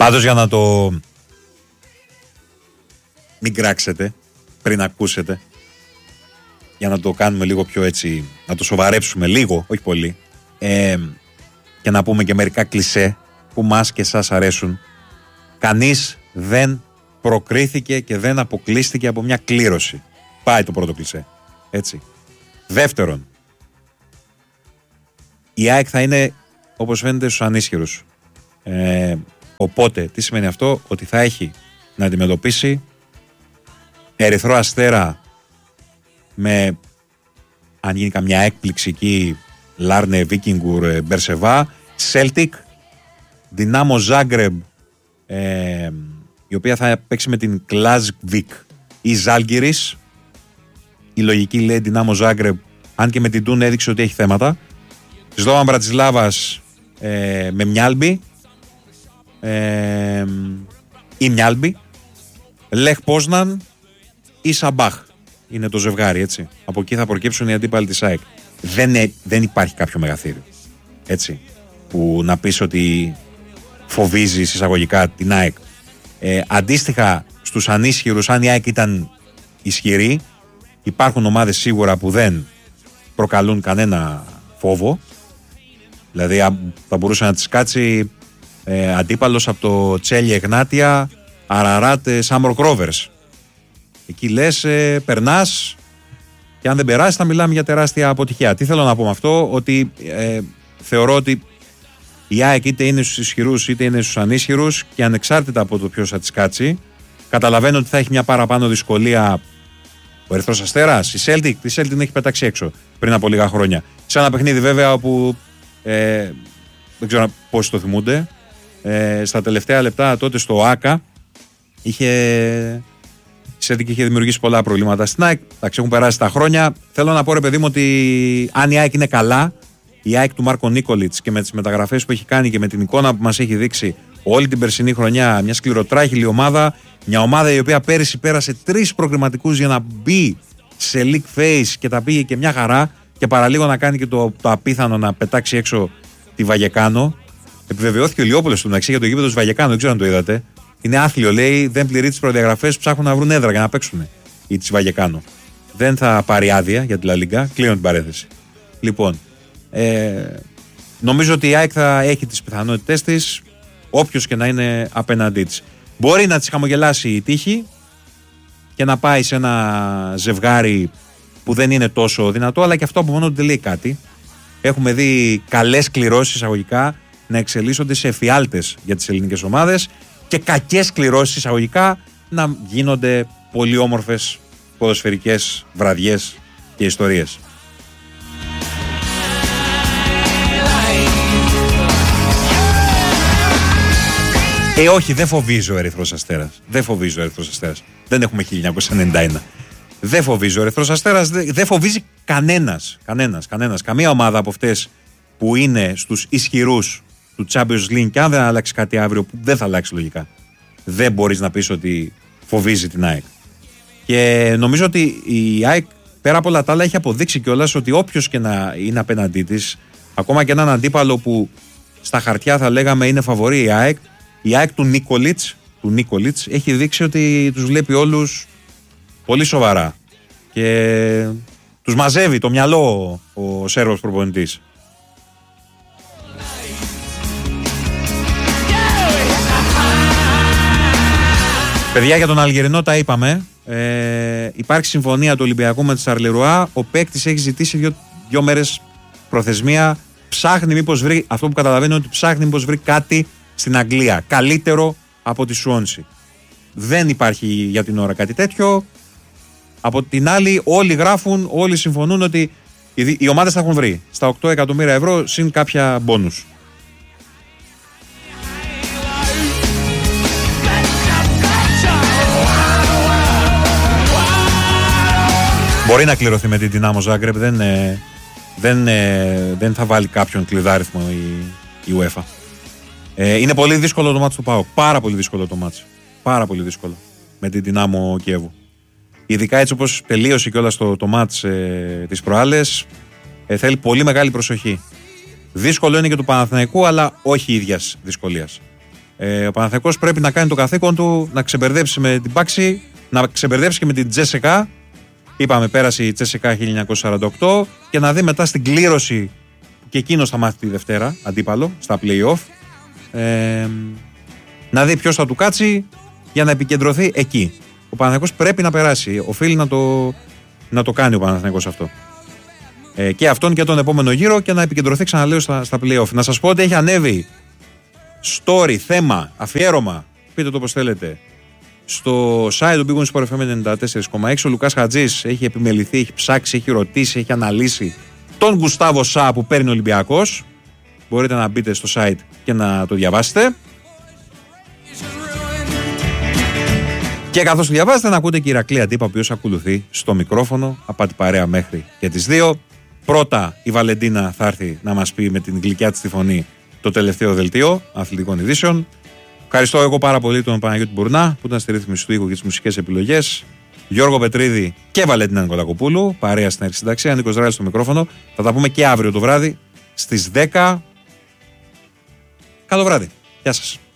Πάντως για να το μην κράξετε πριν ακούσετε, για να το κάνουμε λίγο πιο έτσι, να το σοβαρέψουμε λίγο, όχι πολύ, και να πούμε και μερικά κλισέ που μας και σας αρέσουν. Κανείς δεν προκρίθηκε και δεν αποκλείστηκε από μια κλήρωση. Πάει το πρώτο κλισέ. Έτσι. Δεύτερον, η ΑΕΚ θα είναι, όπως φαίνεται, στους ανίσχυρους. Οπότε, τι σημαίνει αυτό? Ότι θα έχει να αντιμετωπίσει Ερυθρό Αστέρα με, αν γίνει καμιά έκπληξη εκεί, Λάρνε, Βίκινγκουρ, Μπερσεβά, Σέλτικ, Δυνάμο Ζάγκρεμπ, η οποία θα παίξει με την Κλάζκβικ ή Ζάλγκιρις. Η λογική λέει Δυνάμο Ζάγκρεμπ, αν και με την Τούν έδειξε ότι έχει θέματα. Σλόβαν Μπρατισλάβας με Μιάλμπι ή Μιάλμπι, Λεχ Πόσναν ή Σαμπάχ. Είναι το ζευγάρι, έτσι. Από εκεί θα προκύψουν οι αντίπαλοι της ΑΕΚ. Δεν υπάρχει κάποιο μεγαθύριο, έτσι, που να πεις ότι φοβίζει εισαγωγικά την ΑΕΚ. Αντίστοιχα στους ανίσχυρους, αν η ΑΕΚ ήταν ισχυρή, υπάρχουν ομάδες σίγουρα που δεν προκαλούν κανένα φόβο. Δηλαδή θα μπορούσε να τις κάτσει αντίπαλος από το Τσέλια Εγνάτια, Αραράτ, Σάμορ Κρόβερς. Εκεί λες, περνάς, και αν δεν περάσει θα μιλάμε για τεράστια αποτυχία. Τι θέλω να πω με αυτό? Ότι θεωρώ ότι η ΑΕΚ είτε είναι στους ισχυρούς είτε είναι στους ανίσχυρους, και ανεξάρτητα από το ποιος θα τις κάτσει, καταλαβαίνω ότι θα έχει μια παραπάνω δυσκολία ο Ερυθρός Αστέρας, η Celtic. Τη Celtic την έχει πετάξει έξω πριν από λίγα χρόνια. Σε ένα παιχνίδι βέβαια όπου δεν ξέρω πόσοι το θυμούνται, στα τελευταία λεπτά τότε στο ΆΚΑ η Celtic είχε δημιουργήσει πολλά προβλήματα στην ΑΕΚ. Εντάξει, έχουν περάσει τα χρόνια. Θέλω να πω, ρε παιδί μου, ότι αν η ΑΕΚ είναι καλά, η ΑΕΚ του Μάρκο Νίκολιτς, και με τις μεταγραφές που έχει κάνει και με την εικόνα που μας έχει δείξει όλη την περσινή χρονιά, μια σκληροτράχηλη ομάδα, μια ομάδα η οποία πέρυσι πέρασε 3 προκριματικούς για να μπει σε league phase και τα πήγε και μια χαρά, και παραλίγο να κάνει και το απίθανο να πετάξει έξω τη Βαγεκάνο. Επιβεβαιώθηκε ο Λιόπολος του μεταξύ για το γήπεδο του Βαγεκάνο, δεν ξέρω αν το είδατε. Είναι άθλιο, λέει, δεν πληρεί τις προδιαγραφές, ψάχνουν να βρουν έδρα για να παίξουν η της Βαγεκάνο. Δεν θα πάρει άδεια για τη Λα Λίγκα, κλείνω την παρένθεση. Λοιπόν, νομίζω ότι η ΑΕΚ θα έχει τις πιθανότητές της, όποιος και να είναι απέναντί της. Μπορεί να της χαμογελάσει η τύχη και να πάει σε ένα ζευγάρι που δεν είναι τόσο δυνατό, αλλά και αυτό από μόνο δεν λέει κάτι. Έχουμε δει καλές κληρώσεις εισαγωγικά να εξελίσσονται σε εφιάλτες για τις ελληνικές ομάδες και κακές κληρώσεις εισαγωγικά να γίνονται πολύ όμορφες ποδοσφαιρικές βραδιές και ιστορίες. Όχι, δεν φοβίζει ο Ερυθρός Αστέρας. Δεν έχουμε 1991. Δεν φοβίζει ο Ερυθρός Αστέρας, δεν φοβίζει κανένας. Καμία ομάδα από αυτές που είναι στους ισχυρούς του Champions League, και αν δεν αλλάξει κάτι αύριο, που δεν θα αλλάξει λογικά, δεν μπορείς να πεις ότι φοβίζει την ΑΕΚ. Και νομίζω ότι η ΑΕΚ πέρα από όλα τα άλλα έχει αποδείξει κιόλας ότι όποιος και να είναι απέναντί της, ακόμα και έναν αντίπαλο που στα χαρτιά θα λέγαμε είναι φαβορί η ΑΕΚ του Νίκολιτς έχει δείξει ότι τους βλέπει όλους πολύ σοβαρά και τους μαζεύει το μυαλό ο Σέρβος προπονητής. Παιδιά, για τον Αλγερινό τα είπαμε. Υπάρχει συμφωνία του Ολυμπιακού με τη Σαρλερουά. Ο παίκτης έχει ζητήσει 2 μέρες προθεσμία. Ψάχνει μήπως βρει, αυτό που καταλαβαίνω ότι ψάχνει μήπως βρει κάτι στην Αγγλία καλύτερο από τη Σουόνση. Δεν υπάρχει για την ώρα κάτι τέτοιο. Από την άλλη, όλοι γράφουν, όλοι συμφωνούν ότι οι ομάδες θα έχουν βρει στα 8 εκατομμύρια ευρώ συν κάποια μπόνους. Μπορεί να κληρωθεί με την Δυνάμο Ζάγκρεπ, δεν θα βάλει κάποιον κλειδάριθμο η UEFA. Είναι πολύ δύσκολο το μάτς του ΠΑΟΚ. Πάρα πολύ δύσκολο το μάτς. Πάρα πολύ δύσκολο με την Δυνάμο Κιέβου. Ειδικά έτσι όπως τελείωσε κιόλας το μάτς τις προάλλες, θέλει πολύ μεγάλη προσοχή. Δύσκολο είναι και του Παναθηναϊκού, αλλά όχι ίδιας δυσκολίας. Ο Παναθηναϊκός πρέπει να κάνει το καθήκον του, να ξεμπερδέψει με την Πάξη, να ξεμπερδέψει και με την Τζέσεκα. Είπαμε, πέρασε η Τζέσεκα 1948 και να δει μετά στην κλήρωση και εκείνος θα μάθει τη Δευτέρα αντίπαλο στα play-off. Να δει ποιος θα του κάτσει για να επικεντρωθεί εκεί. Ο Παναθηναϊκός πρέπει να περάσει. Οφείλει να το κάνει ο Παναθηναϊκός αυτό. Και αυτόν και τον επόμενο γύρο και να επικεντρωθεί, ξαναλέω, στα play-off. Να σας πω ότι έχει ανέβει story, θέμα, αφιέρωμα, πείτε το όπως θέλετε, στο site του Big Win Sport FM 94,6. Ο Λουκάς Χατζής έχει επιμεληθεί, έχει ψάξει, έχει ρωτήσει, έχει αναλύσει τον Γκουστάβο Σα που παίρνει ο Ολυμπιακός. Μπορείτε να μπείτε στο site και να το διαβάσετε. Και καθώς το διαβάζετε, να ακούτε και η Ηρακλή Αντίπα, ο οποίος ακολουθεί στο μικρόφωνο. Απάτη παρέα μέχρι και τις 2. Πρώτα η Βαλεντίνα θα έρθει να μας πει με την γλυκιά της τη φωνή το τελευταίο δελτίο αθλητικών ειδήσεων. Ευχαριστώ εγώ πάρα πολύ τον Παναγιώτη Μπουρνά που ήταν στη ρύθμιση του ήχου και τις μουσικές επιλογές. Γιώργο Πετρίδη και Βαλεντίνα Νικολακοπούλου, παρέα στην αρχισυνταξία. Νίκος Δράλης στο μικρόφωνο. Θα τα πούμε και αύριο το βράδυ στις 10. Καλό βράδυ. Γεια σας.